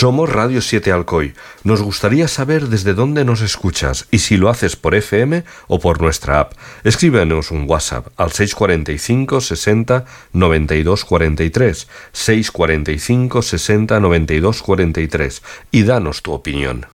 Somos Radio 7 Alcoy. Nos gustaría saber desde dónde nos escuchas y si lo haces por FM o por nuestra app. Escríbenos un WhatsApp al 645 60 92 43, 645 60 92 43 y danos tu opinión.